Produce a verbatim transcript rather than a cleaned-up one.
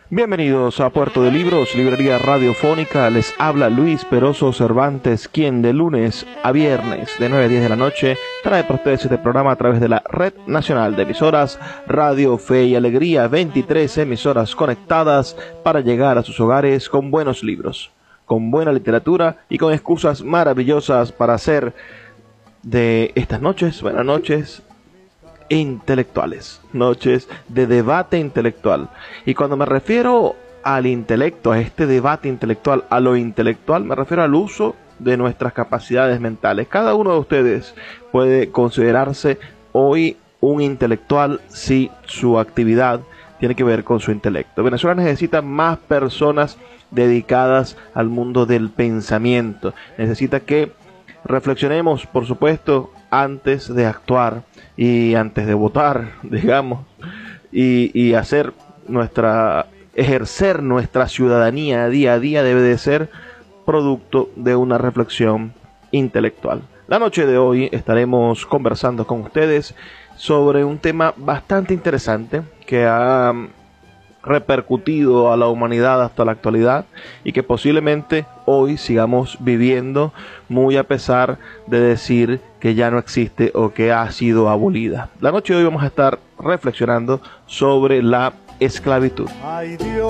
Bienvenidos a Puerto de Libros, librería radiofónica. Les habla Luis Peroso Cervantes, quien de lunes a viernes de nueve a diez de la noche trae para ustedes este programa a través de la Red Nacional de Emisoras Radio Fe y Alegría. Veintitrés emisoras conectadas para llegar a sus hogares con buenos libros, con buena literatura y con excusas maravillosas para hacer de estas noches, buenas noches, intelectuales, noches de debate intelectual. Y cuando me refiero al intelecto, a este debate intelectual, a lo intelectual, me refiero al uso de nuestras capacidades mentales. Cada uno de ustedes puede considerarse hoy un intelectual si su actividad tiene que ver con su intelecto. Venezuela necesita más personas dedicadas al mundo del pensamiento. Necesita que reflexionemos, por supuesto, antes de actuar y antes de votar, digamos, y, y hacer nuestra, ejercer nuestra ciudadanía día a día debe de ser producto de una reflexión intelectual. La noche de hoy estaremos conversando con ustedes sobre un tema bastante interesante que ha repercutido a la humanidad hasta la actualidad y que posiblemente hoy sigamos viviendo muy a pesar de decir que ya no existe o que ha sido abolida. La noche de hoy vamos a estar reflexionando sobre la esclavitud.